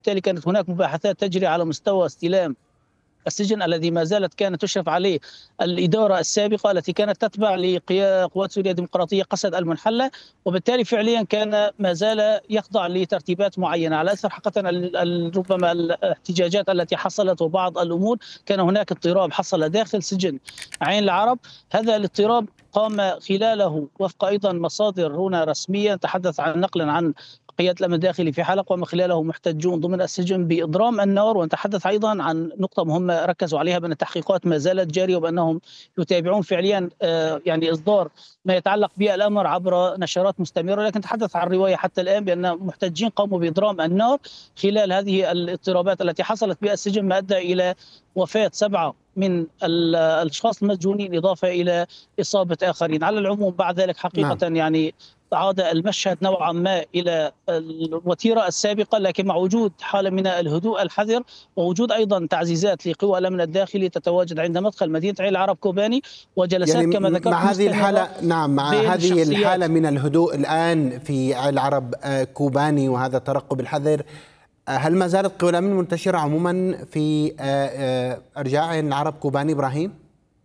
وبالتالي كانت هناك مباحثات تجري على مستوى استلام السجن الذي ما زالت كانت تشرف عليه الإدارة السابقة التي كانت تتبع لقوات سوريا الديمقراطية قسد المنحلة، وبالتالي فعليا كان ما زال يخضع لترتيبات معينة على أثر حقيقة ربما الاحتجاجات التي حصلت وبعض الأمور. كان هناك اضطراب حصل داخل سجن عين العرب. هذا الاضطراب قام خلاله وفق أيضا مصادر هنا رسمية تحدث عن نقلا عن قيادة الأمن الداخلي في حلقة ومن خلاله محتجون ضمن السجن بإضرام النار. ونتحدث أيضا عن نقطة مهمة ركزوا عليها بأن التحقيقات ما زالت جارية وبأنهم يتابعون فعليا يعني إصدار ما يتعلق بالأمر عبر نشرات مستمرة. لكن تحدث عن رواية حتى الآن بأن محتجين قاموا بإضرام النار خلال هذه الاضطرابات التي حصلت بالسجن، ما أدى إلى وفاة 7 من الأشخاص المسجونين إضافة إلى إصابة آخرين. على العموم بعد ذلك حقيقة يعني عاد المشهد نوعا ما إلى الوتيرة السابقة، لكن مع وجود حالة من الهدوء الحذر ووجود أيضا تعزيزات لقوى الأمن الداخلي تتواجد عند مدخل مدينة عين العرب كوباني، وجلسات يعني كما ذكرت مع هذه الحالة مع هذه الحالة من الهدوء الآن في عين العرب كوباني وهذا الترقب الحذر، هل ما زالت قوى الأمن منتشرة عموما في أرجاء عين العرب كوباني إبراهيم؟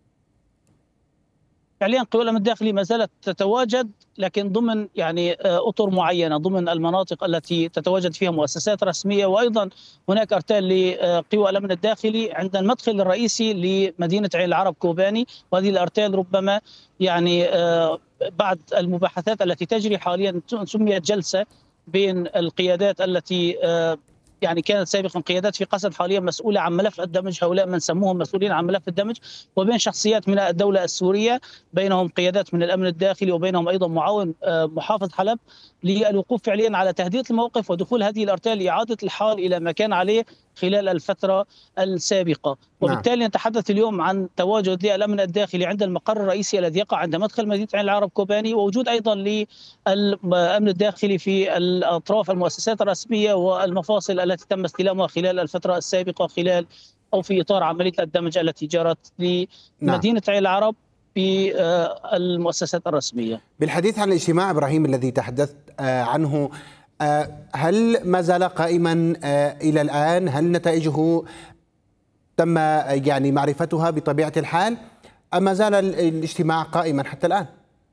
فعليا قوى الأمن الداخلي ما زالت تتواجد، لكن ضمن يعني أطر معينة ضمن المناطق التي تتواجد فيها مؤسسات رسمية. وأيضا هناك أرتال لقوى الأمن الداخلي عند المدخل الرئيسي لمدينة عين العرب كوباني، وهذه الأرتال ربما يعني بعد المباحثات التي تجري حاليا سميت جلسة بين القيادات التي يعني كانت سابقا قيادات في قسد حاليا مسؤولة عن ملف الدمج، هؤلاء من سموهم مسؤولين عن ملف الدمج، وبين شخصيات من الدولة السورية، بينهم قيادات من الأمن الداخلي وبينهم أيضا معاون محافظ حلب، للوقوف فعليا على تهدئة الموقف ودخول هذه الأرتال لإعادة الحال إلى ما كان عليه خلال الفترة السابقة. وبالتالي نتحدث اليوم عن تواجد الأمن الداخلي عند المقر الرئيسي الذي يقع عند مدخل مدينة عين العرب كوباني، ووجود أيضا للأمن الداخلي في الأطراف المؤسسات الرسمية والمفاصل التي تم استلامها خلال الفترة السابقة خلال أو في إطار عملية الدمج التي جرت لمدينة عين العرب في المؤسسات الرسمية. بالحديث عن الاجتماع إبراهيم الذي تحدثت عنه، هل ما زال قائما إلى الآن؟ هل نتائجه تم يعني معرفتها بطبيعة الحال أم ما زال الاجتماع قائما حتى الآن؟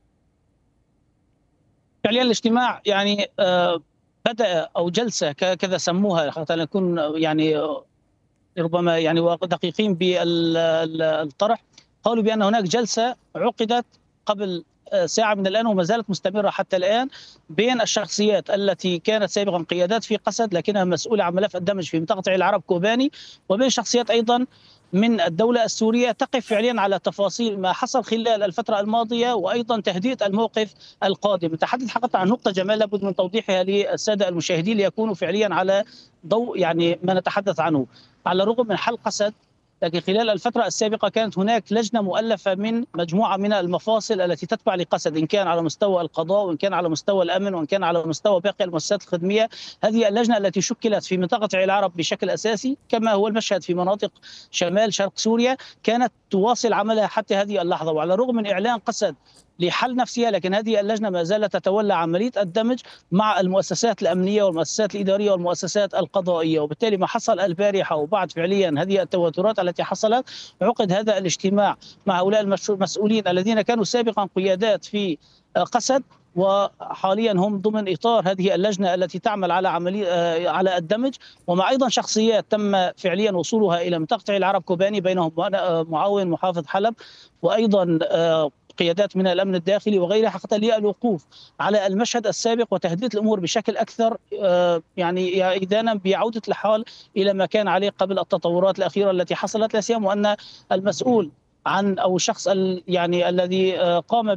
فعليا الاجتماع يعني بدأ أو جلسة كذا سموها حتى نكون يعني ربما يعني دقيقين بالطرح. قالوا بأن هناك جلسة عقدت قبل ساعة من الآن وما زالت مستمرة حتى الآن بين الشخصيات التي كانت سابقا قيادات في قسد لكنها مسؤولة عن ملف الدمج في منطقة عين العرب كوباني، وبين شخصيات أيضا من الدولة السورية تقف فعليا على تفاصيل ما حصل خلال الفترة الماضية وأيضا تهدئة الموقف القادم. نتحدث حقيقة عن نقطة جمال لابد من توضيحها للسادة المشاهدين ليكونوا فعليا على ضوء يعني ما نتحدث عنه. على الرغم من حل قسد، لكن خلال الفترة السابقة كانت هناك لجنة مؤلفة من مجموعة من المفاصل التي تتبع لقسد، إن كان على مستوى القضاء وإن كان على مستوى الأمن وإن كان على مستوى باقي المؤسسات الخدمية. هذه اللجنة التي شكلت في منطقة عين العرب بشكل أساسي كما هو المشهد في مناطق شمال شرق سوريا كانت تواصل عملها حتى هذه اللحظة. وعلى الرغم من إعلان قسد لحل نفسها، لكن هذه اللجنة ما زالت تتولى عملية الدمج مع المؤسسات الأمنية والمؤسسات الإدارية والمؤسسات القضائية. وبالتالي ما حصل البارحة وبعد فعليا هذه التوترات التي حصلت عقد هذا الاجتماع مع هؤلاء المسؤولين الذين كانوا سابقا قيادات في قسد وحاليا هم ضمن إطار هذه اللجنة التي تعمل على على الدمج، ومع أيضا شخصيات تم فعليا وصولها إلى منطقة عين العرب كوباني بينهم معاون محافظ حلب وأيضا قيادات من الأمن الداخلي وغيرها حتى للوقوف على المشهد السابق وتهدئة الأمور بشكل أكثر يعني إذانا بعودة الحال إلى ما كان عليه قبل التطورات الأخيرة التي حصلت، لا سيما أن المسؤول عن أو الشخص يعني الذي قام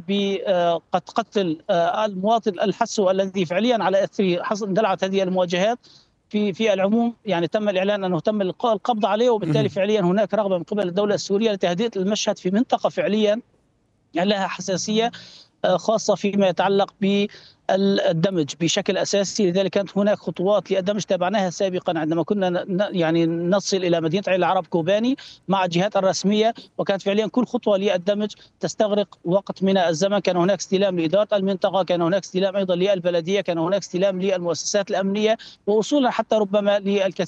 بقتل المواطن الحسو الذي فعليا على أثره اندلعت هذه المواجهات في العموم يعني تم الإعلان أنه تم القبض عليه. وبالتالي فعليا هناك رغبة من قبل الدولة السورية لتهدئة المشهد في منطقة فعليا لها حساسية خاصة فيما يتعلق بالدمج بشكل أساسي. لذلك كانت هناك خطوات للدمج تابعناها سابقا عندما كنا يعني نصل إلى مدينة عين العرب كوباني مع الجهات الرسمية، وكانت فعليا كل خطوة للدمج تستغرق وقت من الزمن. كان هناك استلام لإدارة المنطقة، كان هناك استلام أيضا للبلدية، كان هناك استلام للمؤسسات الأمنية، ووصولا حتى ربما للكثير